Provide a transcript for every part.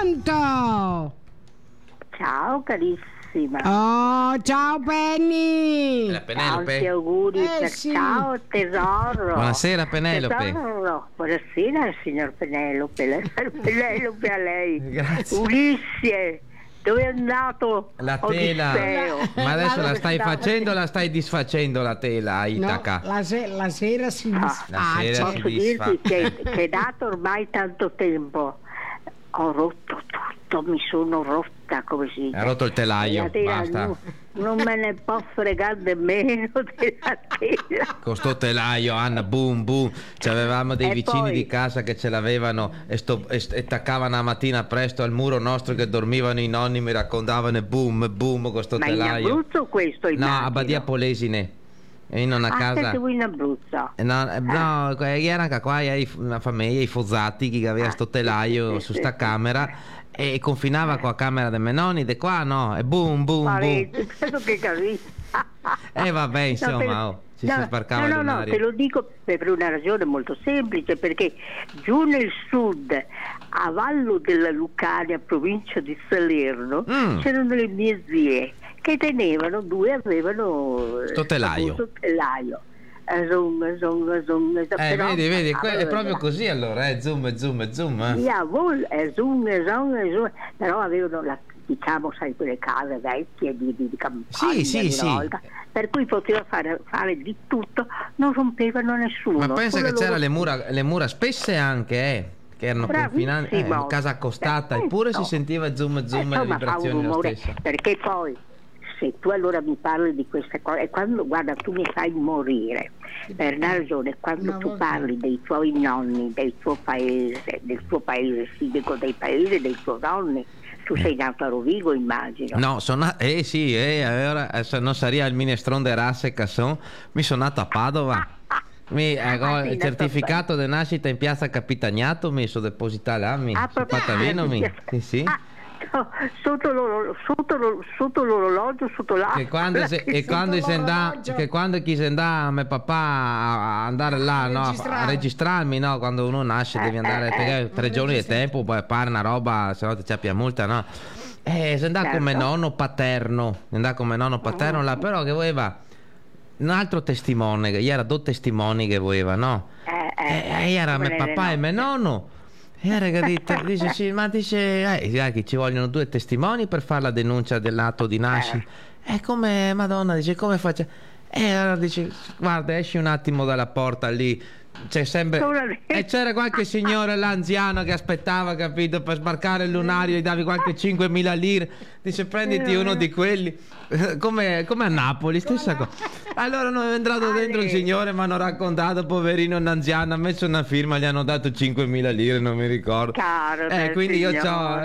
Pronto? Ciao carissima. Oh, ciao Penny. La Penelope. Tanti auguri. Sì. Ciao tesoro. Buonasera Penelope. Tesoro. Buonasera signor Penelope. Penelope a lei. Grazie. Ulisse. Dove è andato? La tela. Odisseo? Ma adesso la Dove stai stava? facendo o la stai disfacendo la tela, No, Itaca? la sera si La disfaccia. sera si Posso disfa. dirti che dato ormai tanto tempo ho rotto tutto, mi sono rotta, come si dice. Ha rotto il telaio, La tela basta. non me ne può fregare nemmeno della tela. Con sto telaio, Anna, boom boom. C'avevamo dei E vicini poi- di casa che ce l'avevano e attaccavano la mattina presto al muro nostro che dormivano i nonni, mi raccontavano e boom boom con sto Ma in telaio. Abruzzo questo No, immagino. a Badia Polesine. E in una casa. Siete voi in Abruzzo? No, era anche qua una famiglia, i Fozzati che aveva sto telaio su sta camera e confinava con la camera dei nonni, di qua no, e boom boom boom. Parete, credo che così. E vabbè, insomma, ci si sbarcava no, lunario. te lo dico per una ragione molto semplice, perché giù nel sud, a Vallo della Lucania, provincia di Salerno, c'erano le mie zie che tenevano, avevano Sto telaio. sto telaio. Vedi, è proprio così allora, zoom. Però avevano diciamo, sai, quelle case vecchie di campagna Sì. volta, per cui poteva fare di tutto, non rompevano nessuno. Ma pensa Solo che c'era loro- le mura spesse anche, che erano confinanti, casa accostata, eppure si sentiva zoom e le insomma, fa un vibrazioni lo rumore, stesso. perché poi se tu allora mi parli di queste cose, e quando, guarda, tu mi fai morire per una ragione, quando tu parli dei tuoi nonni, del tuo paese, sì, dico dei paesi dei tuoi nonni, tu sei nato a Rovigo, immagino. No, allora non sarebbe il minestrone de rasse che mi sono nato a Padova. Il certificato di nascita in piazza Capitagnato mi sono depositato là, Patavino. Sì. Sotto l'orologio, sotto l'acqua. Che quando chi se andava a mio papà a andare là, no, a registrarmi, no, quando uno nasce devi andare 3 giorni di tempo, poi fare una roba, se no ti c'è multa, no. Se andava come nonno paterno, là, però che voleva un altro testimone, gli era 2 testimoni che voleva, no? Era mio papà e mio nonno. E era che dice, sì, ma dice che ci vogliono 2 testimoni per fare la denuncia dell'atto di nascita. E come, Madonna, dice, come faccio? E allora dice, guarda, esci un attimo dalla porta lì, c'è sempre. E c'era qualche signore là anziano che aspettava, capito, per sbarcare il lunario, gli davi qualche 5.000 lire. Dice, prenditi uno di quelli. Come a Napoli, stessa cosa. Allora non è entrato dentro il signore, mi hanno raccontato, poverino, un anziano, ha messo una firma, gli hanno dato 5.000 lire, non mi ricordo. Caro Quindi io ho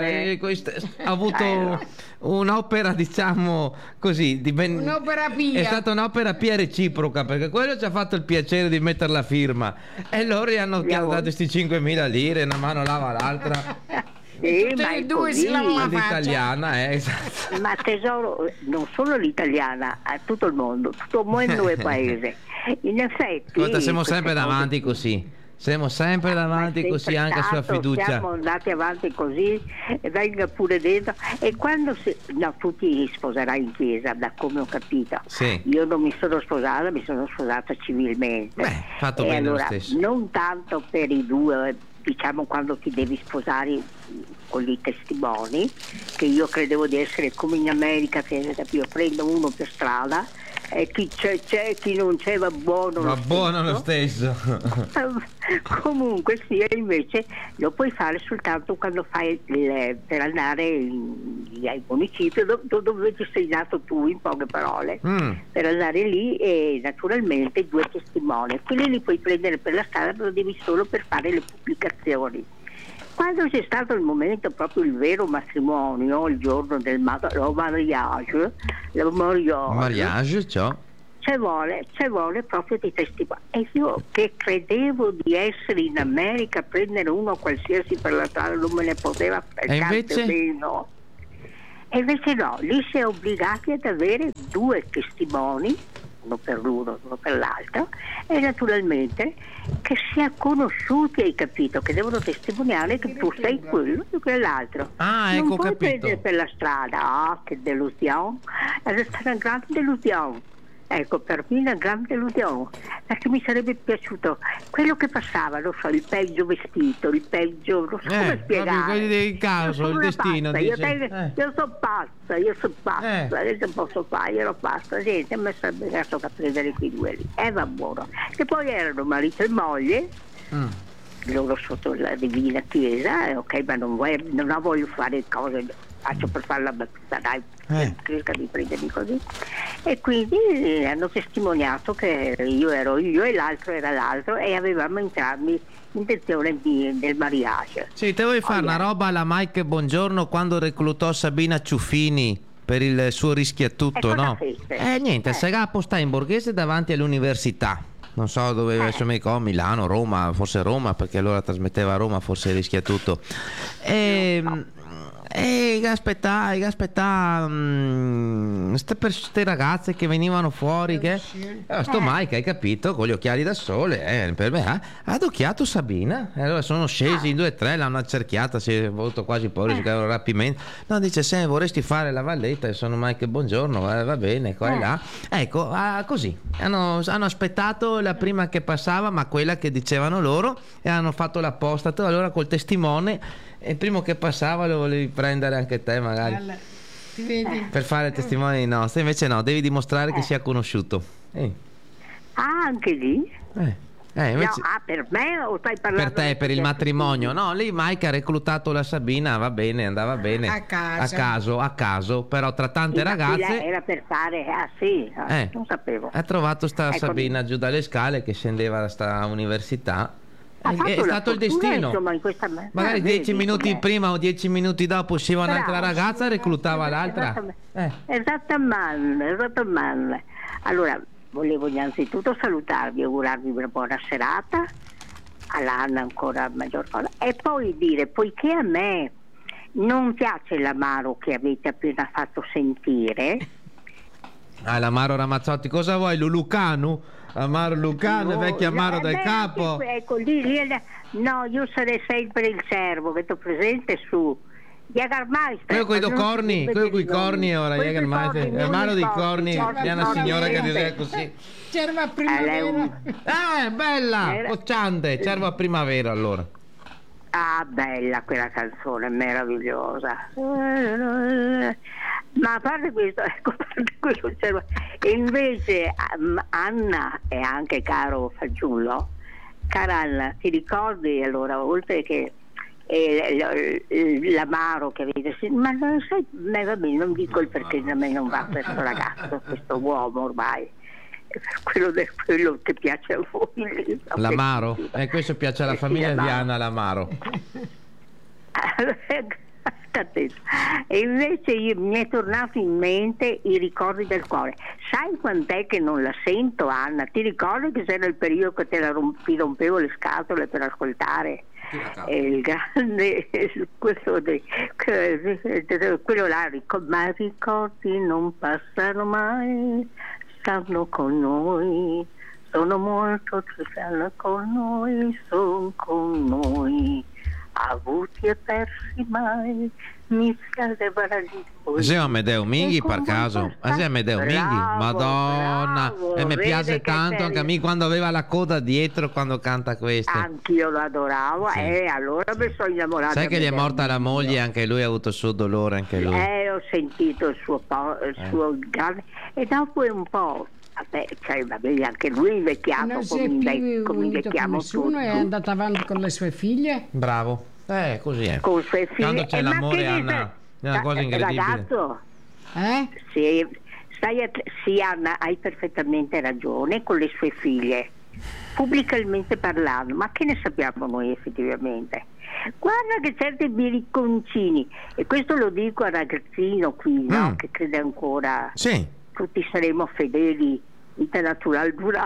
avuto un'opera, diciamo così, Un'opera pia. è stata un'opera pia reciproca, perché quello ci ha fatto il piacere di mettere la firma e loro gli hanno dato questi 5.000 lire, una mano lava l'altra. Sì, Tutte ma e è due si così. lavano la faccia. L'italiana, esatto. Ma tesoro, non solo l'italiana, a tutto il mondo è paese. In effetti. Ascolta, siamo queste sempre cose- davanti così. Siamo sempre davanti Ma così, sempre anche sulla stato, fiducia. Siamo andati avanti così, e venga pure dentro. E quando tu ti sposerai in chiesa, da come ho capito. Sì. Io non mi sono sposata, mi sono sposata civilmente. Beh, fatto E bene lo allora, stesso. non tanto per i 2, diciamo, quando ti devi sposare con i testimoni, che io credevo di essere come in America, che io prendo uno per strada e chi c'è, chi non c'è va buono. Va buono lo stesso. Comunque sì, invece lo puoi fare soltanto quando fai per andare ai municipi dove ci sei nato tu, in poche parole, per andare lì, e naturalmente 2 testimoni, quelli li puoi prendere per la strada, però devi solo per fare le pubblicazioni. Quando c'è stato il momento, proprio il vero matrimonio, il giorno del mariage, Mariage, ci vuole proprio dei testimoni. E io che credevo di essere in America, prendere uno qualsiasi per la strada non me ne poteva fregare invece? meno. E invece no, lì si è obbligati ad avere 2 testimoni uno per l'uno, uno per l'altro, e naturalmente che si è conosciuti, hai capito, che devono testimoniare che tu sei quello e quell'altro. Ah, non ecco, puoi capito. prendere per la strada, che delusione, è stata una grande delusione. Ecco, per me una grande delusione, perché mi sarebbe piaciuto quello che passava, lo so, il peggio vestito, il peggio, non so come spiegare. Proprio il caso, il destino. Io Dice. sono pazza, adesso posso fare, io ero pazza, gente mi sarebbe messo a prendere quei due lì, va buono. Che poi erano marito e moglie, loro sotto la divina chiesa, ok, ma non voglio fare cose, faccio per fare la battuta, dai, cerca di prendermi così. E quindi hanno testimoniato che io ero io e l'altro era l'altro, e avevamo entrambi intenzione del mariage. Sì, te vuoi fare una roba alla Mike Buongiorno quando reclutò Sabina Ciuffini per il suo Rischiatutto, no? Niente, Sagapo sta in borghese davanti all'università. Non so dove, adesso mi ricordo, Milano, Roma, forse Roma, perché allora trasmetteva a Roma, forse Rischiatutto. Aspetta, queste ragazze che venivano fuori, che sto Mike, hai capito, con gli occhiali da sole, per me ha adocchiato Sabina, e allora sono scesi in 2 o 3, l'hanno accerchiata, si è voluto quasi paura che era un rapimento. No, dice, se vorresti fare la valletta, sono Mike Buongiorno, va bene, qua e là. Ecco, così hanno aspettato la prima che passava, ma quella che dicevano loro, e hanno fatto l'apposta. Allora col testimone, e il primo che passava lo volevi prendere anche te, magari. Ti vedi? Per fare il testimone di no, se invece no, devi dimostrare che sia conosciuto. Anche lì? Invece... No, per me o stai parlando? Per te, per il matrimonio. No, lì Mike ha reclutato la Sabina, va bene, andava bene. A caso, però tra tante ragazze. Era per fare, non sapevo. Ha trovato sta Sabina giù dalle scale che scendeva da sta università. È stato il destino, insomma, in questa... magari 10 minuti prima o 10 minuti dopo usciva un'altra ragazza, reclutava l'altra. Esattamente. Allora, volevo innanzitutto salutarvi e augurarvi una buona serata, all'Anna ancora maggior cosa, e poi dire, poiché a me non piace l'amaro che avete appena fatto sentire. L'amaro Ramazzotti, cosa vuoi, Lulucanu? Amaro Lucano, vecchio amaro del capo. Ecco, no, io sarei sempre il servo, che tu presente su Jägermeister. Quello con i corni ora, Jägermeister. Amaro dei corni, è una signora che diceva così. Cerva primavera. Bella, cocciante, cerva primavera allora. Ah, bella quella canzone, meravigliosa. Ma a parte questo, e invece Anna e anche caro fanciullo, cara Anna, ti ricordi allora, oltre che l'amaro che avete sentito, ma non sai, va bene, non dico il perché a me non va questo ragazzo, questo uomo ormai, quello che piace a voi. L'amaro? Questo piace alla famiglia di Anna, l'amaro. E invece mi è tornato in mente i ricordi del cuore. Sai quant'è che non la sento, Anna? Ti ricordi che c'era il periodo che ti rompevo le scatole per ascoltare il grande quello là, ma ricordi non passano mai, stanno con noi, sono molto che stanno con noi, sono con noi, avuti e persi mai, mi piace se Amedeo Minghi per caso, se Amedeo Minghi, Madonna, e mi piace tanto anche a me quando aveva la coda dietro quando canta queste. Anch'io lo adoravo, e allora mi sono innamorata. Sai che gli è morta la moglie, anche lui ha avuto il suo dolore, anche lui. Ho sentito il suo grande, e dopo un po', anche lui invecchiato come invecchiamo tutti. È andato avanti con le sue figlie. Bravo. Così è. Con sue figlie. Quando c'è l'amore, Anna, è una cosa incredibile. Ragazzo, sì, Anna, hai perfettamente ragione, con le sue figlie, pubblicamente parlando, ma che ne sappiamo noi effettivamente? Guarda che certi biricconcini, e questo lo dico al ragazzino qui, no? Che crede ancora tutti saremo fedeli, vita natural dura.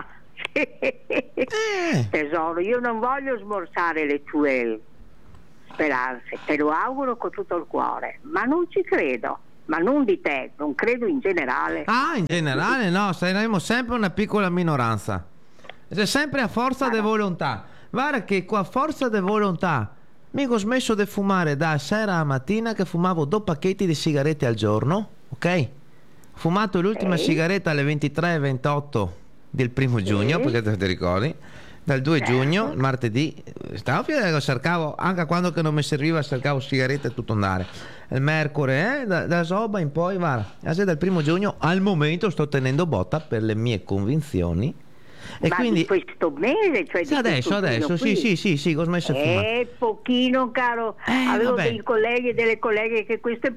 Tesoro, io non voglio smorzare le tue speranze, te lo auguro con tutto il cuore, ma non ci credo. ma non di te, non credo in generale. Ah, in generale no, saremo sempre una piccola minoranza. È sempre a forza di volontà. Guarda che qua a forza di volontà mica ho smesso di fumare da sera a mattina, che fumavo 2 pacchetti di sigarette al giorno, ok? Ho fumato l'ultima sigaretta alle 23:28 del 1° giugno, perché te ricordi? Dal 2 giugno, martedì, cercavo, anche quando che non mi serviva, cercavo sigarette e tutto andare. Il mercoledì, da Soba in poi, guarda, dal 1° giugno al momento sto tenendo botta per le mie convinzioni. E ma quindi di questo mese, cioè sì, adesso sì, ho smesso di fumare. Pochino, caro. Avevo dei colleghi e delle colleghe che questo è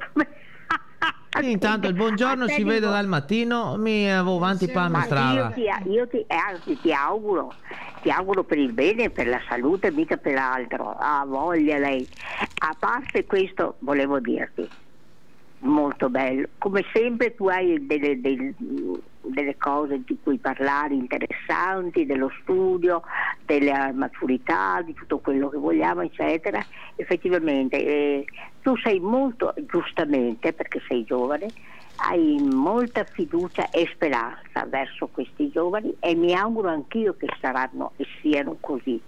Sì, intanto il buongiorno si vede dal mattino, mi avevo avanti pa mi strada. Anzi, ti auguro per il bene e per la salute, mica per altro. Ha voglia lei. A parte questo, volevo dirti, molto bello. Come sempre tu hai delle cose di cui parlare interessanti, dello studio, della maturità, di tutto quello che vogliamo, eccetera. Effettivamente tu sei molto, giustamente, perché sei giovane, hai molta fiducia e speranza verso questi giovani, e mi auguro anch'io che saranno e siano così.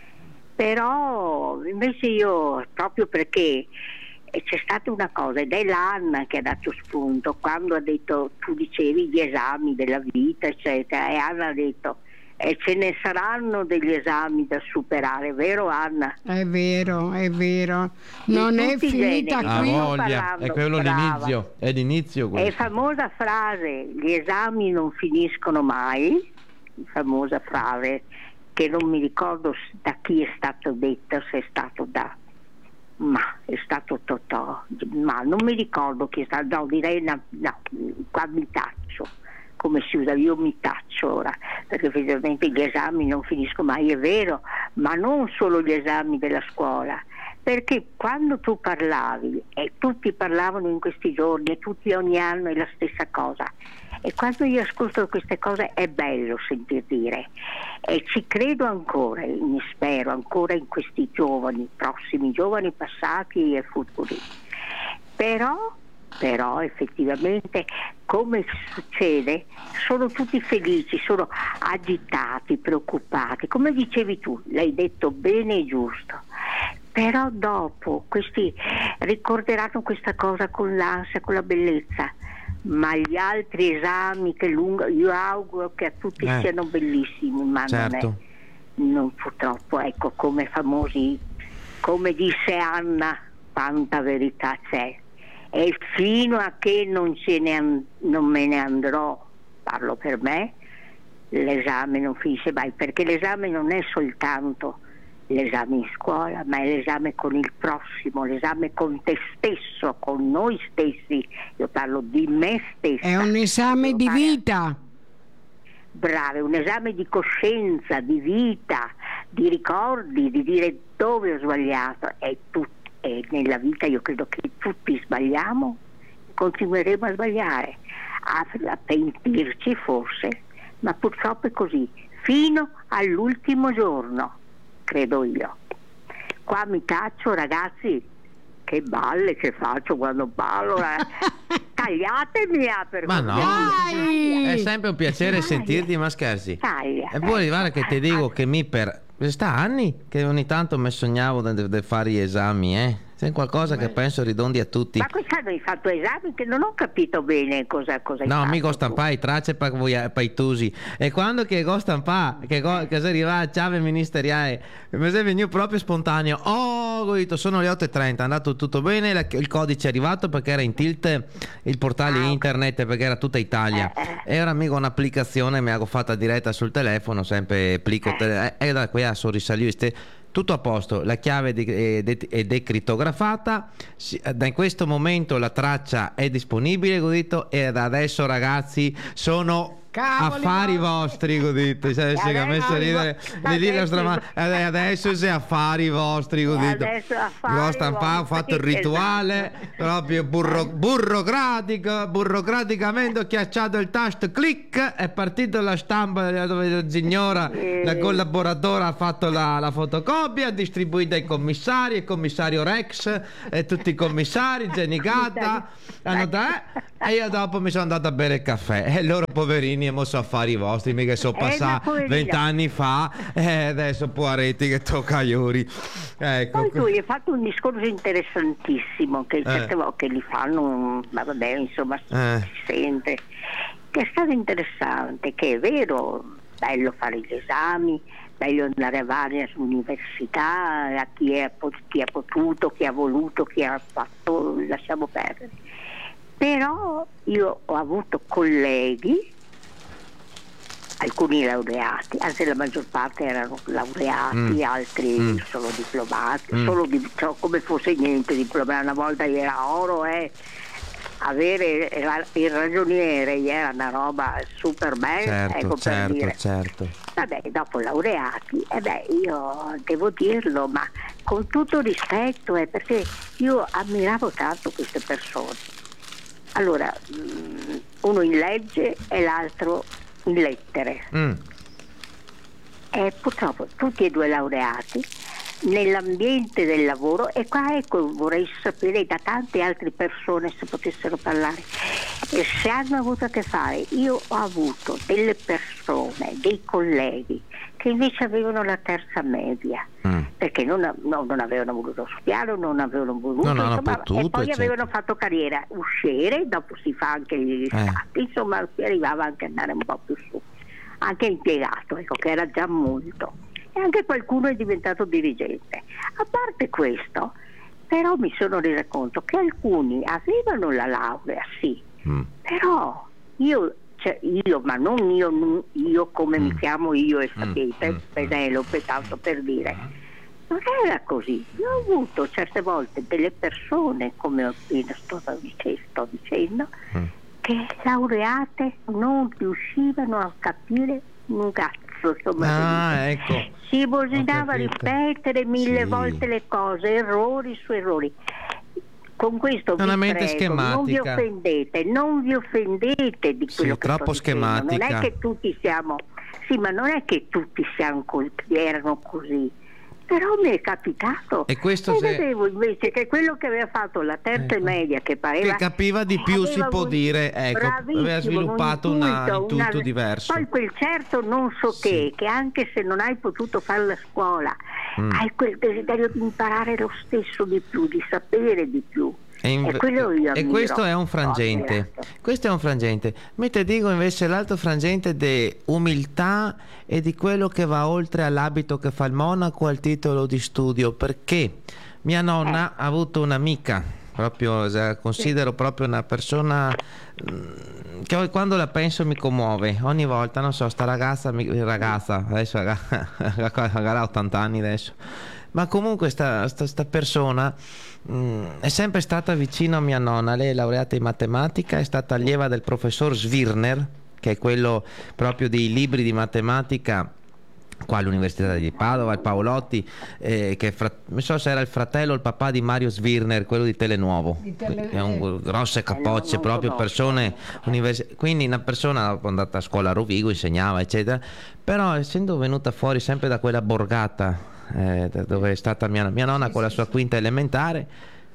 Però invece io, proprio perché c'è stata una cosa, ed è l'Anna che ha dato spunto quando ha detto, tu dicevi gli esami della vita eccetera, e Anna ha detto ce ne saranno degli esami da superare, vero Anna? È vero, non è finita qui. Voglia, è quello l'inizio, è l'inizio questo. È famosa frase, gli esami non finiscono mai, famosa frase che non mi ricordo da chi è stato detta, se è stato ma è stato Totò, ma non mi ricordo chi è stato, no, direi no, qua mi taccio, come si usa, io mi taccio ora, perché effettivamente gli esami non finiscono mai, è vero, ma non solo gli esami della scuola, perché quando tu parlavi, e tutti parlavano in questi giorni, e tutti ogni anno è la stessa cosa, e quando io ascolto queste cose è bello sentir dire, e ci credo ancora, mi spero ancora in questi giovani, prossimi giovani passati e futuri. Però effettivamente, come succede, sono tutti felici, sono agitati, preoccupati, come dicevi tu, l'hai detto bene e giusto. Però dopo questi ricorderanno questa cosa con l'ansia, con la bellezza, ma gli altri esami che io auguro che a tutti siano bellissimi, ma certo. non purtroppo, ecco, come famosi, come disse Anna, tanta verità c'è, e fino a che non me ne andrò, parlo per me, l'esame non finisce mai, perché l'esame non è soltanto l'esame in scuola, ma è l'esame con il prossimo, l'esame con te stesso, con noi stessi. Io parlo di me stessa. È un esame di vita. Bravo, è un esame di coscienza, di vita, di ricordi, di dire dove ho sbagliato. E nella vita io credo che tutti sbagliamo, continueremo a sbagliare, a pentirci forse, ma purtroppo è così, fino all'ultimo giorno. Credo io. Qua mi taccio, ragazzi, che balle che faccio quando ballo. Tagliatemi per ma no, è sempre un piacere sentirti, ma scherzi. E poi guarda che ti dico che sta anni che ogni tanto mi sognavo di fare gli esami, C'è qualcosa che penso ridondi a tutti. Ma quest'anno hai fatto esami che non ho capito bene cosa hai fatto. No, mica stampai tracce per i tusi. E quando che go stampa, che si arriva a chiave ministeriale, mi è venuto proprio spontaneo. Ho detto sono le 8:30, è andato tutto bene, il codice è arrivato perché era in tilt il portale internet, perché era tutta Italia. Era mica un'applicazione, mi ha fatta diretta sul telefono, sempre plico e da qui a sorrisalire. Tutto a posto, la chiave è decrittografata, da in questo momento la traccia è disponibile, ho detto, e da adesso ragazzi sono affari vostri, godite. Cioè, si è messo a ridere adesso se affari vostri, godite. Ho fatto il rituale proprio burocraticamente ho schiacciato il tasto click, è partito la stampa dove la signora, la collaboratore ha fatto la fotocopia, distribuita ai commissari, il commissario Rex e tutti i commissari, Genicata, e io dopo mi sono andato a bere il caffè e loro poverini hanno mosso affari vostri, mica sono passati 20 anni fa e adesso poveretti che tocca a Iuri. Ecco. Poi tu hai fatto un discorso interessantissimo che certe volte li fanno, ma vabbè, insomma si sente, che è stato interessante, che è vero, bello fare gli esami, bello andare a varie università, a chi ha potuto, chi ha voluto, chi ha fatto, lasciamo perdere. Però io ho avuto colleghi, alcuni laureati, anzi la maggior parte erano laureati, altri solo diplomati, come fosse niente diplomati. Una volta era oro, avere il ragioniere era una roba super bella, certo, per dire. Certo. Vabbè, dopo laureati, io devo dirlo, ma con tutto rispetto, perché io ammiravo tanto queste persone. Allora, uno in legge e l'altro in lettere. E purtroppo tutti e due laureati nell'ambiente del lavoro, e qua vorrei sapere da tante altre persone se potessero parlare, se hanno avuto a che fare. Io ho avuto delle persone, dei colleghi che invece avevano la terza media, perché non avevano voluto studiare, non avevano voluto, e poi avevano fatto carriera, uscire, dopo si fa anche gli stati, insomma si arrivava anche ad andare un po' più su, anche impiegato, che era già molto, e anche qualcuno è diventato dirigente. A parte questo, però mi sono resa conto che alcuni avevano la laurea, sì, però ma non io come mi chiamo io e sapete, Penelope, tanto per dire, non era così. Io ho avuto certe volte delle persone, come appena sto dicendo, che laureate non riuscivano a capire un cazzo, insomma. Ecco. Si bisognava ripetere 1000 volte le cose, errori su errori. Con questo vi prego, non vi offendete di quello che sto dicendo. Non è che tutti siamo, ma non è che tutti erano così. Però mi è capitato, e questo vedevo invece che quello che aveva fatto la terza media, che pareva che capiva di più, si può dire, aveva sviluppato un intuito diverso. Poi quel certo non so che anche se non hai potuto fare la scuola, hai quel desiderio di imparare lo stesso di più, di sapere di più. E questo è un frangente. Questo è un frangente. Mentre dico invece l'altro frangente di umiltà e di quello che va oltre all'abito che fa il monaco al titolo di studio, perché mia nonna ha avuto un'amica, proprio considero proprio una persona che quando la penso mi commuove ogni volta. Non so, sta ragazza adesso avrà 80 anni adesso, ma comunque sta persona è sempre stata vicino a mia nonna. Lei è laureata in matematica, è stata allieva del professor Svirner, che è quello proprio dei libri di matematica qua all'Università di Padova, il Paolotti, non so se era il fratello o il papà di Mario Svirner, quello di Telenuovo, è un grosse capocce, proprio persone quindi una persona andata a scuola a Rovigo, insegnava eccetera, però essendo venuta fuori sempre da quella borgata dove è stata mia nonna con la sua quinta elementare,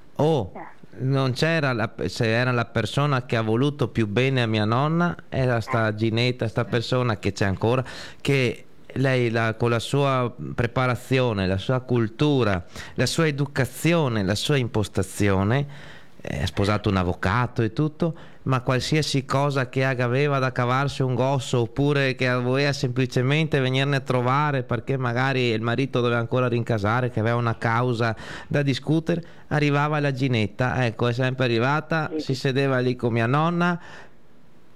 non c'era se era la persona che ha voluto più bene a mia nonna, era sta Ginetta, sta persona che c'è ancora, che lei con la sua preparazione, la sua cultura, la sua educazione, la sua impostazione, ha sposato un avvocato e tutto, ma qualsiasi cosa che aveva da cavarsi un grosso, oppure che voleva semplicemente venirne a trovare perché magari il marito doveva ancora rincasare, che aveva una causa da discutere, arrivava la Ginetta, è sempre arrivata, si sedeva lì con mia nonna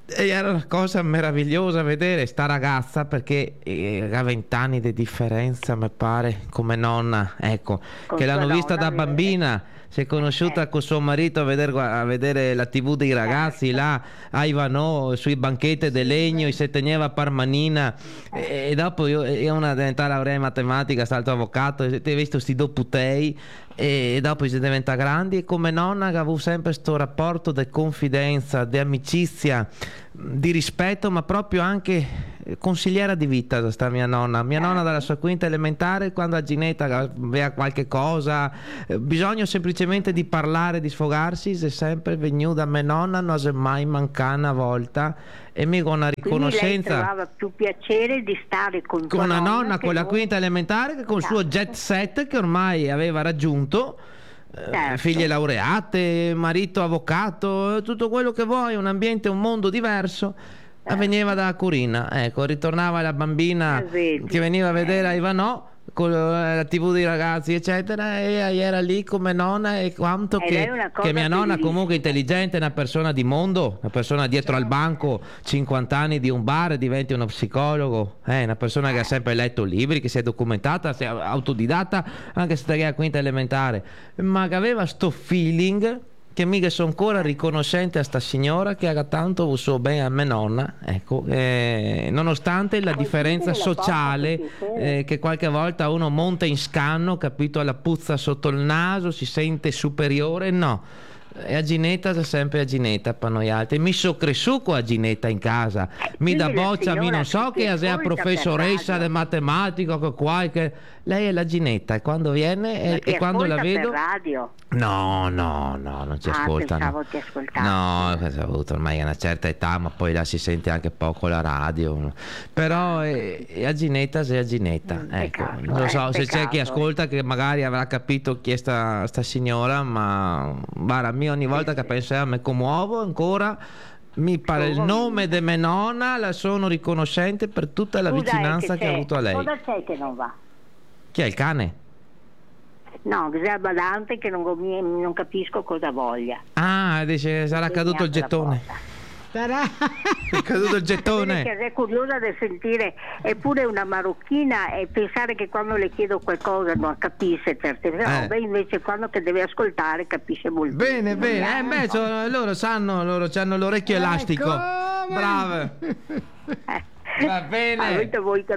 E era una cosa meravigliosa vedere sta ragazza, perché ha 20 anni di differenza, mi pare, come nonna, ecco, Con che l'hanno sua vista nonna, da bambina. Si è conosciuta con suo marito a vedere la TV dei ragazzi là a Ivanò, sui banchetti di legno, e si teneva per manina. E dopo io una diventata laurea in matematica, stato avvocato, e ti visto sti doputei. E dopo si diventa grandi, e come nonna avevo sempre questo rapporto di confidenza, di amicizia, di rispetto, ma proprio anche consigliera di vita sta mia nonna dalla sua quinta elementare, quando a Ginetta aveva qualche cosa, bisogno semplicemente di parlare, di sfogarsi, è sempre venuta da me nonna, non si è mai mancata una volta, e mi con una riconoscenza. Quindi lei trovava più piacere di stare con una nonna con la non... quinta elementare, che col suo jet set che ormai aveva raggiunto, Certo. figlie laureate, marito avvocato, tutto quello che vuoi, un ambiente, un mondo diverso. Veniva da Curina, ecco, ritornava la bambina che veniva a vedere a Ivanò con la TV dei ragazzi, eccetera, e era lì come nonna, e quanto che mia nonna comunque intelligente, una persona di mondo, una persona dietro al banco 50 anni di un bar, diventi uno psicologo, una persona che ha sempre letto libri, che si è documentata, si è autodidatta, anche se era a quinta elementare, ma che aveva sto feeling che mica sono ancora riconoscente a sta signora che ha tanto usato bene a mia nonna, ecco, nonostante la differenza sociale, che qualche volta uno monta in scanno, capito, alla puzza sotto il naso, si sente superiore, no. E a Ginetta c'è sempre a Ginetta per noi altri. Mi so cresciuto a Ginetta in casa, mi da boccia, mi non so che sia professoressa di matematica, che qualche. Lei è la Ginetta, e quando viene e quando la vedo. Per radio? No, non ci ascoltano. Pensavo ti ascoltavo. No, ho avuto ormai una certa età, ma poi là si sente anche poco la radio. Però a Ginetta sei a Ginetta. Ecco, non so se c'è chi ascolta che magari avrà capito chi è sta signora, ma guarda, ogni volta che penso a me commuovo ancora. Mi pare il nome di mia nonna, la sono riconoscente per tutta la vicinanza che ha avuto a lei. Cosa c'è che non va? Chi è il cane? No, c'è badante che non capisco cosa voglia. Ah, dice sarà caduto il gettone. È caduto il gettone. È curiosa di sentire, eppure una marocchina, e pensare che quando le chiedo qualcosa non capisce certe robe, invece quando che deve ascoltare capisce molto bene. Loro hanno l'orecchio elastico. Brave. Va bene.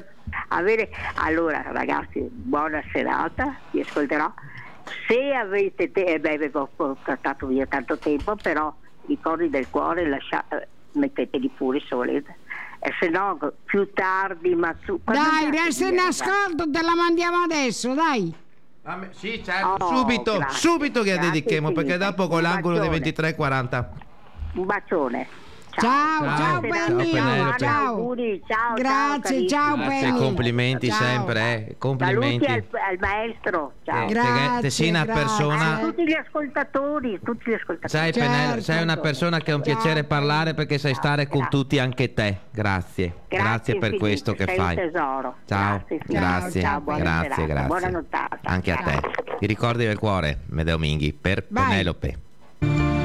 Allora ragazzi, buona serata, vi ascolterò. Se avete avevo portato via tanto tempo, però i cori del cuore metteteli pure se volete, e se no più tardi, ma dai, resta in ascolto, te la mandiamo adesso, dai. Sì, certo, subito che la dedichiamo, perché dopo con l'angolo dei 23:40. Un bacione. Ciao Penny, ciao. Grazie, ciao Penny. Complimenti sempre, complimenti. Saluti al maestro. Ciao. Grazie, sei una persona. Tutti gli ascoltatori. Sei una persona che è un piacere parlare, perché sai stare con tutti, anche te. Grazie per questo che fai. Tesoro. Ciao, grazie. Buona nottata. Anche a te. I ricordi del cuore, Medeo Minghi, per Penelope.